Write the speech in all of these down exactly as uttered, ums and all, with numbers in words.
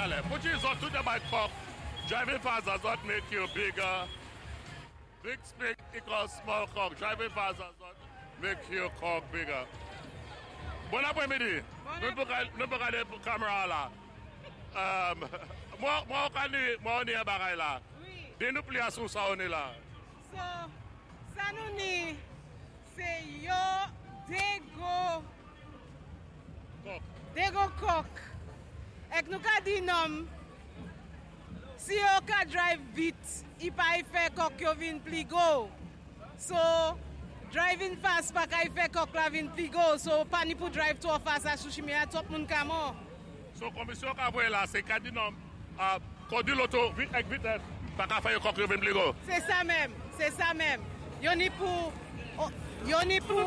Calais. Which is what to the bike pop. Driving fast does not make you bigger. Big stick equals small cock. Driving fast does not make your cock bigger. Bon après-midi. Nous pouvons regarder la caméra là. Moi, moi, on est à Baraï là. Dis nous plier sur ça, on est là. So, ça nous dit, c'est yo, Dego. Cock. Dego cock. Et nous avons dit non. Si yo ka drive vite, il pa fait cock yo vin pli go. So, driving fast pa ka fait cock la vin pli go. So, pas ni pour drive too fast à sushimi à top moun kamo. So, commission ka voye là, c'est kadi non. Conduire l'auto vite avec vitesse. Pas qu'à faire coq yo vin pli go. C'est ça même, c'est ça même. Yo ni pour yo ni pour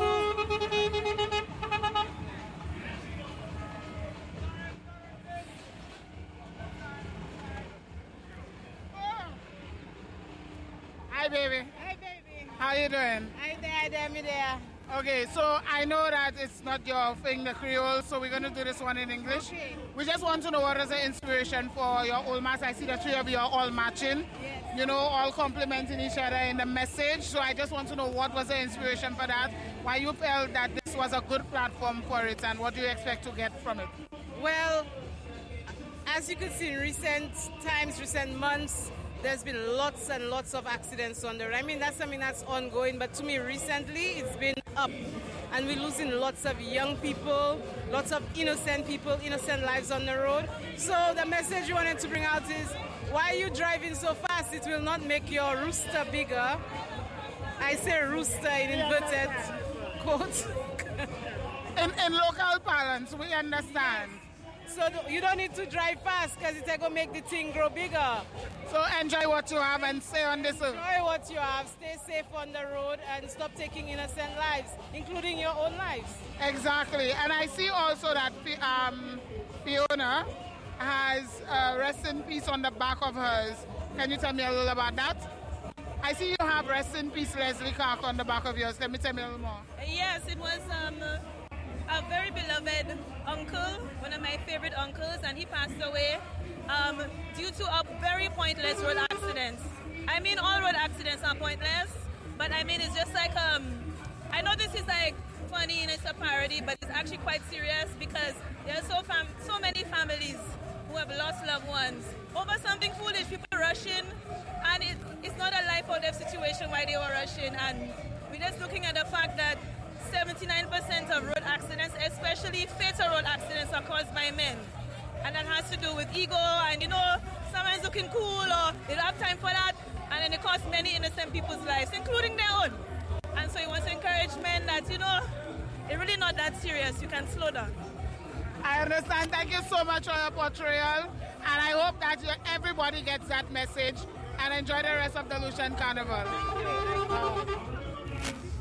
Hi, baby. Hey baby. How you doing? Hi there, hi there, me there. Okay, so I know that it's not your thing, the Creole, so we're going to do this one in English. Okay. We just want to know what is the inspiration for your old mass. I see the three of you are all matching, Yes. you know, all complimenting each other in the message. So I just want to know what was the inspiration for that, why you felt that this was a good platform for it, and what do you expect to get from it? Well, as you can see in recent times, recent months, there's been lots and lots of accidents on the road. I mean, that's something that's ongoing, but to me, recently, it's been up. And we're losing lots of young people, lots of innocent people, innocent lives on the road. So the message we wanted to bring out is, why are you driving so fast? It will not make your rooster bigger. I say rooster in inverted quotes. In, in local parlance, we understand. So you don't need to drive fast because it's going to make the thing grow bigger. So enjoy what you have and stay on this earth. Enjoy what you have, stay safe on the road, and stop taking innocent lives, including your own lives. Exactly. And I see also that um, Fiona has uh, rest in peace on the back of hers. Can you tell me a little about that? I see you have rest in peace Leslie Clark on the back of yours. Can you tell me a little more? Yes, it was um, a very beloved uncle, one of my favorite uncles, and he passed away um, due to a very pointless road accident. I mean, all road accidents are pointless, but I mean, it's just like, um, I know this is like funny and it's a parody, but it's actually quite serious because there are so, fam- so many families who have lost loved ones over something foolish, people rushing, and it, it's not a life or death situation why they were rushing, and we're just looking at the fact that seventy-nine percent of road accidents, especially fatal road accidents, are caused by men. And that has to do with ego and, you know, someone's looking cool or they don't have time for that. And then it costs many innocent people's lives, including their own. And so he wants to encourage men that, you know, it's really not that serious. You can slow down. I understand. Thank you so much for your portrayal. And I hope that you, everybody gets that message and enjoy the rest of the Lucian Carnival. Thank you. Thank you.